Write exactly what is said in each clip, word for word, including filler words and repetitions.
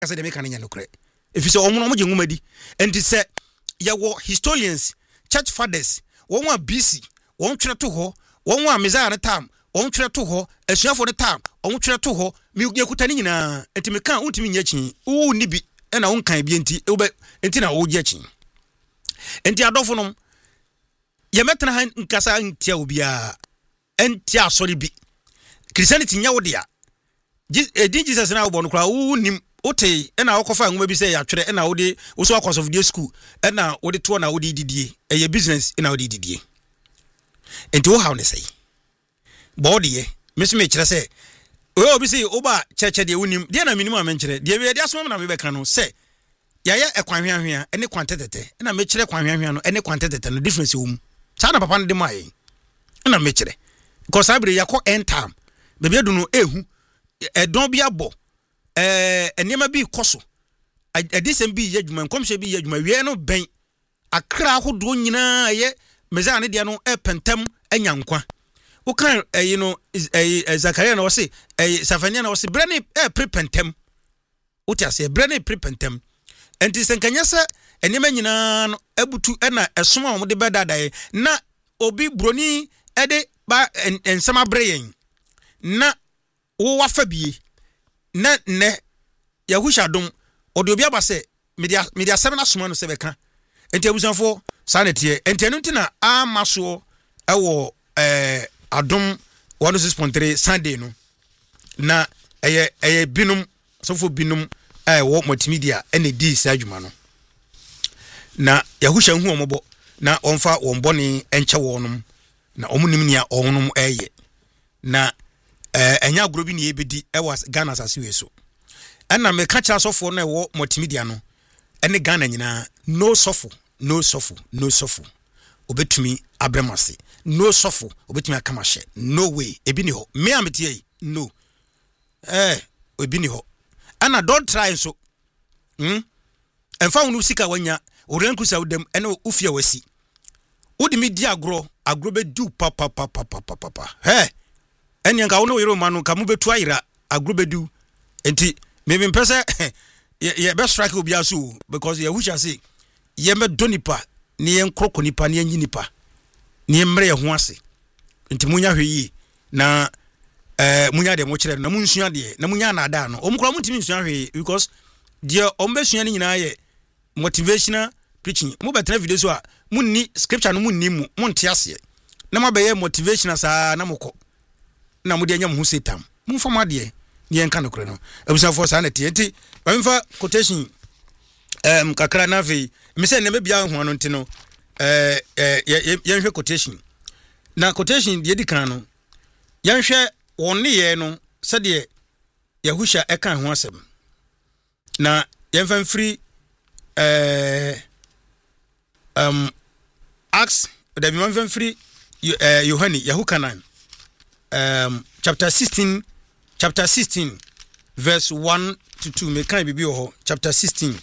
say de make anya nokre if you say omo no je ngumadi and say ya wo historians church fathers won wa B C won twere to ho won wa Messiah ne time won twere to ho asuafo ne time won twere to ho mi yekuta ni nyina enti me kan untimi nyachi u ni bi e na won kan bi enti e be enti na wo gyachi enti adofo nom ye metena han nkasa ntia obia enti asori bi Christianity nya wo dia edin Jesus na wo bon kra u nim ote e na wokofa nwuma bi se ya twere e na wo de wo so akwaso video school e na wo de to na wo de didie e ye business e na wo de didie enti wo how ne say body ye mesu me kire say o obi say oba cheche de wonim de na minimum amenkire de we de asom na me beka no say ya ya ekwanhwanhwa ene kwantetete na me kire kwanhwanhwa no ene kwantetete no difference wo mu sa na papa no de mai na me kire because abre yakọ end time bebe adu no ehu edon bi abo eh enema bi koso adisem bi yadwuma nkomhye bi yadwuma wie no ben akra hodo nyina ye Messiah ne de no e pentem anyankwa wo kan eh no eh Zakaria na wo se eh Safania na wo se brane e prepentem uti ase brane prepentem enti senkanya se enema nyina no abutu e na esoma wo de bedadae na obi broni e de ba ensama breyen na wo wafa bie na ne Yahusha dom odi obi abase media media seven asoma no sebeka enti abusanfo sanete enti enu ntina amaso ewo eh adom one oh six point three Sunday no na eye eye binum sofo binum eh wo multimedia ene di sa adwuma no na Yahusha hu omobo na onfa wonbone enche wonum na omunim nia onum eye na eh enya agro bi ne ebedi e was Ghana asase so ana me ka kira sofo na wo multimedia no ene Ghana nyina no sofo no sofo no sofo obetumi abremase no sofo obetumi akamashe no way ebi ni ho me ametie no eh ebi ni ho ana don't try so hm enfa unu sika wanya orenku sa udem ene ufia wasi udi mi di agro agro be du pa pa pa pa pa pa pa he eni nka wono yero manu ka mu betu ayira agro be du enti me me pese ye be strike obi aso because ye wisha say ye me donipa ni ye nkroko nipa ni enyi nipa ni emre ye ho ase enti munya hweyi na eh munya de mo kire na munsua de na munya na ada no omkura mutimi nsua hweyi because de ombesua ni nyina ye motivational preaching mo betra video so a munni scripture no munni mu monte ase na mabeye motivational saa na moko na mo de anya mo setam mo fa ma de ye nka no kure no abusa for saa na tie enti bamfa quotation em kakra na ve me se na bia ho no ntino eh eh ye hwe quotation na quotation de di kan no ye hwe wonne ye no se de Yahusha eka ho asem na ye mfa free eh um Acts the man free uh Yohani Yahukanan um chapter sixteen chapter sixteen verse one to two me kan bibi ho chapter sixteen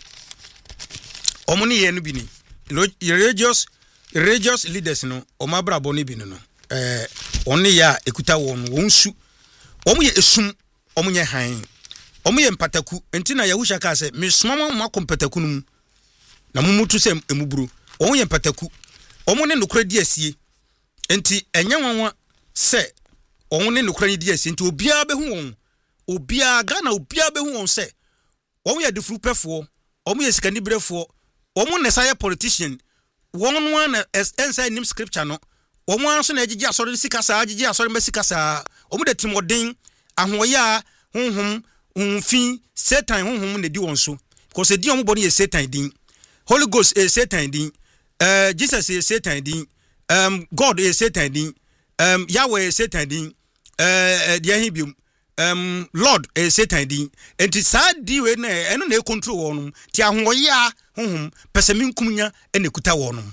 omoni ye no bi ni religious religious leaders no omabra boni bi no eh oni ya ekuta won wonsu omo ye esum omo nye han omo ye mpataku enti na Yahusha ka se me somama ma kompataku num na mumutu se emuburu omo ye mpataku omo ne nokra di asie enti enya nwanwa se omo ne nokra di asie enti obia behu won obia Ghana obia behu won se omo ye defuru pefo omo ye sikani brefo omo ne saye politician won no na inside nim scripture no omo anso na agigi asori sika saa agigi asori ma sika saa omo de timoden ahoya honhom unfi Satan honhom ne di won so because di omo boni ye Satan din Holy Ghost is Satan din uh Jesus is Satan din um God is Satan din um Yahweh is Satan din uh dia hibium um Lord is Satan din enti sa di we na eno na control wonum ti ahoya honhom pesamin kumnya ene kuta wonum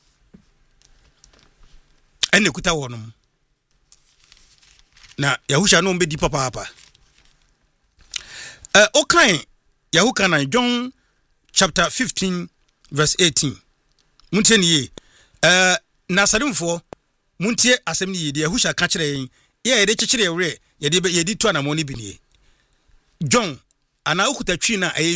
ene kuta wonum na Yahusha no mbe di papa papa eh uh, okay Yahukana John chapter fifteen verse eighteen muntie ni eh na sadimfo muntie asem ni de Yahusha ka kire yin ye de kikire wre ye de ye di to anamoni bi ni John ana okuta twi na